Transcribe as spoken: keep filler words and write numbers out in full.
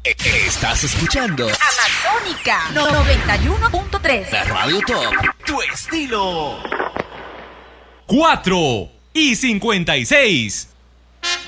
Estás escuchando Amazónica noventa y uno punto tres. La Radio Top. Tu estilo. cuatro y cincuenta y seis.